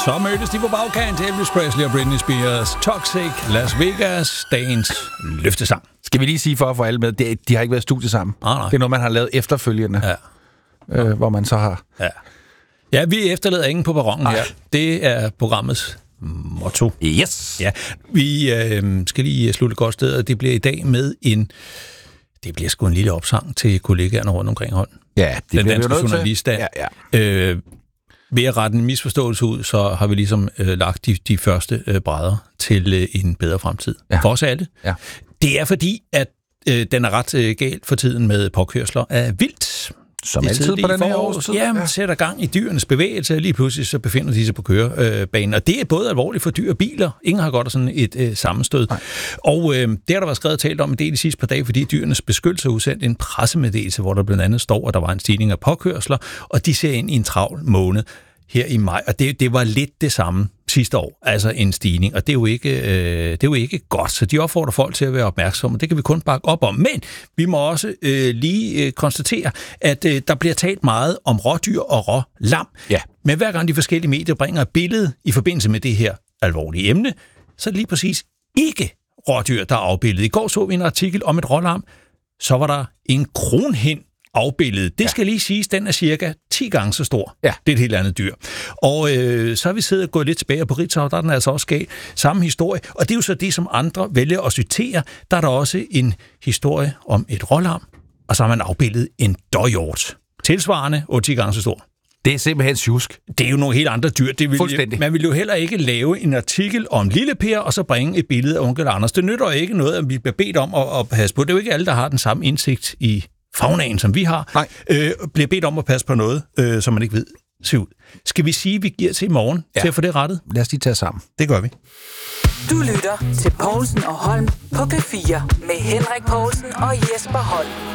Så mødtes de på bagkant til Elvis Presley og Britney Spears. Toxic, Las Vegas, dagens løftesang. Skal vi lige sige for at få alle med, de har ikke været i studie sammen. Nej. Det er noget, man har lavet efterfølgende, hvor man så har... Ja, vi efterlader ingen på perronen her. Det er programmets motto. Yes! Ja, vi skal lige slutte godt sted, og det bliver i dag med det bliver sgu en lille opsang til kollegaerne rundt omkring hånden. Ja, det den danske journaliststand. Ja. Ved at rette en misforståelse ud, så har vi ligesom lagt de første brædder til en bedre fremtid. Ja. For os alle. Ja. Det er fordi, at den er ret galt for tiden med påkørsler af vildt. Som altid på den her årstid. Ja, man sætter gang i dyrenes bevægelse, og lige pludselig så befinder de sig på kørebanen. Og det er både alvorligt for dyr og biler. Ingen har godt af sådan et sammenstød. Nej. Og det har der været skrevet og talt om en del de sidste par dage, fordi dyrenes beskyttelse har udsendt en pressemeddelelse, hvor der blandt andet står, at der var en stigning af påkørsler, og de ser ind i en travl måned her i maj. Og det var lidt det samme sidste år, altså en stigning, og det er jo ikke godt, så de opfordrer folk til at være opmærksomme, det kan vi kun bakke op om. Men vi må også lige konstatere, at der bliver talt meget om rådyr og rålam. Ja. Men hver gang de forskellige medier bringer et billede i forbindelse med det her alvorlige emne, så er det lige præcis ikke rådyr, der er afbildet. I går så vi en artikel om et rålam, så var der en kronhind afbilledet. Det skal lige siges, den er cirka 10 gange så stor. Ja. Det er et helt andet dyr. Og så har vi siddet og gået lidt tilbage på Ritzau, der er den altså også galt. Samme historie. Og det er jo så det, som andre vælger at citere. Der er der også en historie om et rålam, og så har man afbildet en dåhjort. Tilsvarende 8-10 gange så stor. Det er simpelthen sjusk. Det er jo nogle helt andre dyr. Man vil jo heller ikke lave en artikel om Lille Per, og så bringe et billede af onkel Anders. Det nytter ikke noget, at vi bliver bedt om at passe på. Det er jo ikke alle, der har den samme indsigt i faunaen, som vi har, bliver bedt om at passe på noget, som man ikke ved ser ud. Skal vi sige, at vi giver til i morgen til at få det rettet? Lad os lige tage sammen. Det gør vi. Du lytter til Povlsen og Holm på P4 med Henrik Povlsen og Jesper Holm.